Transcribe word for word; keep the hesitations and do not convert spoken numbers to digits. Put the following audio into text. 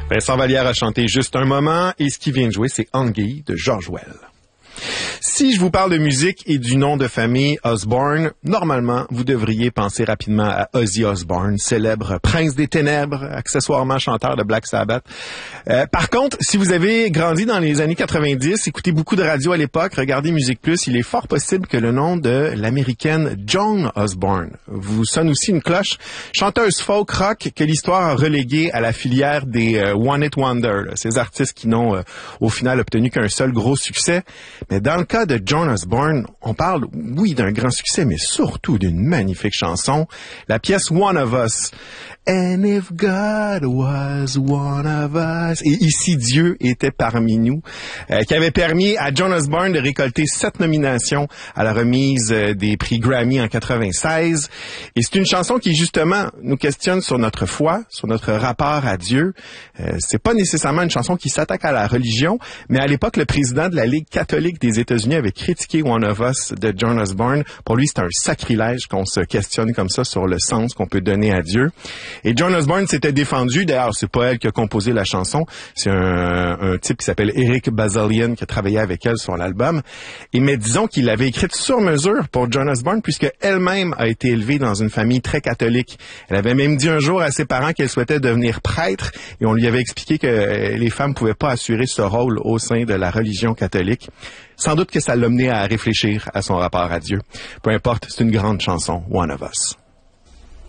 Vincent Vallière a chanté Juste un moment et ce qui vient de jouer, c'est Anguille de George Well. Si je vous parle de musique et du nom de famille Osbourne, normalement, vous devriez penser rapidement à Ozzy Osbourne, célèbre prince des ténèbres, accessoirement chanteur de Black Sabbath. Euh, par contre, si vous avez grandi dans les années quatre-vingt-dix, écoutez beaucoup de radio à l'époque, regardez Musique Plus, il est fort possible que le nom de l'américaine Joan Osbourne vous sonne aussi une cloche. Chanteuse folk rock que l'histoire a reléguée à la filière des euh, One Hit Wonder, là, ces artistes qui n'ont euh, au final obtenu qu'un seul gros succès. Mais dans le cas de Joan Osbourne, on parle, oui, d'un grand succès, mais surtout d'une magnifique chanson, la pièce One of Us. And if God was one of us. Et ici, Dieu était parmi nous, euh, qui avait permis à Joan Osbourne de récolter sept nominations à la remise euh, des prix Grammy en quatre-vingt-seize. Et c'est une chanson qui, justement, nous questionne sur notre foi, sur notre rapport à Dieu. Euh, c'est pas nécessairement une chanson qui s'attaque à la religion, mais à l'époque, le président de la Ligue catholique des États-Unis avait critiqué One of Us de Joan Osbourne. Pour lui, c'est un sacrilège qu'on se questionne comme ça sur le sens qu'on peut donner à Dieu. Et Joan Osbourne s'était défendue. D'ailleurs, c'est pas elle qui a composé la chanson. C'est un, un type qui s'appelle Eric Bazalian qui a travaillé avec elle sur l'album. Et mais disons qu'il l'avait écrite sur mesure pour Joan Osbourne puisque elle-même a été élevée dans une famille très catholique. Elle avait même dit un jour à ses parents qu'elle souhaitait devenir prêtre et on lui avait expliqué que les femmes pouvaient pas assurer ce rôle au sein de la religion catholique. Sans doute que ça l'a mené à réfléchir à son rapport à Dieu. Peu importe, c'est une grande chanson, One of Us.